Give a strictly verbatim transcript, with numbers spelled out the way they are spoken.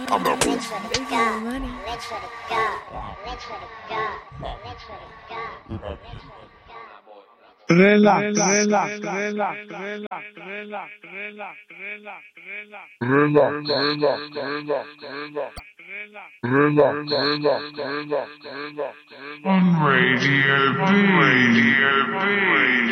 I'm not moving. Big on money. Relax, relax, relax, relax, relax, relax, relax, relax, relax, relax, relax, relax, relax, relax, relax, relax. On Radio B. On Radio B.